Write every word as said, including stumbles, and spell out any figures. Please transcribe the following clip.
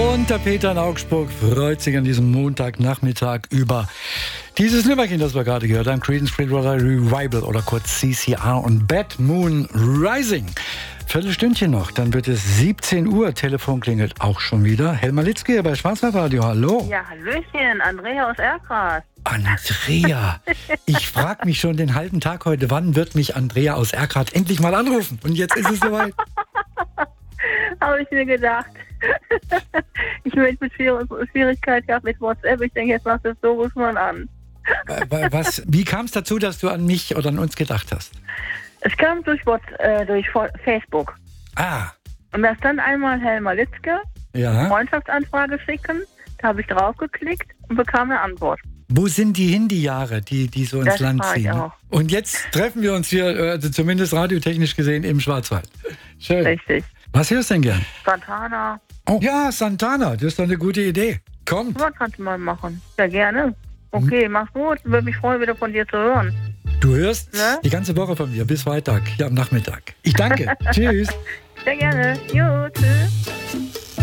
Und der Peter in Augsburg freut sich an diesem Montagnachmittag über dieses Nummerchen, das wir gerade gehört haben, Creedence Clearwater Revival oder kurz C C R und Bad Moon Rising. Viertelstündchen noch, dann wird es siebzehn Uhr. Telefon klingelt auch schon wieder. Helma Litzke hier bei Schwarzwaldradio, hallo. Ja, hallöchen, Andrea aus Erkrath. Andrea, ich frage mich schon den halben Tag heute, wann wird mich Andrea aus Erkrath endlich mal anrufen? Und jetzt ist es soweit. Habe ich mir gedacht. Ich habe mit Schwierigkeit gehabt mit WhatsApp. Ich denke, jetzt machst du es so, ruf man an. Was, wie kam es dazu, dass du an mich oder an uns gedacht hast? Es kam durch, WhatsApp, äh, durch Facebook. Ah. Und da stand einmal Helma Litzke, Ja. Freundschaftsanfrage schicken. Da habe ich draufgeklickt und bekam eine Antwort. Wo sind die hin, die Jahre, die, die so ins Das Land frage ich ziehen? auch. Und jetzt treffen wir uns hier, also zumindest radiotechnisch gesehen, im Schwarzwald. Schön. Richtig. Was hörst du denn gern? Santana. Oh, ja, Santana, das ist doch eine gute Idee. Komm. Was kannst du mal machen? Ja, gerne. Okay, mach's gut. Würde mich freuen, wieder von dir zu hören. Du hörst Ne? die ganze Woche von mir bis Freitag, hier am Nachmittag. Ich danke. Tschüss. Sehr gerne. Jo, tschüss.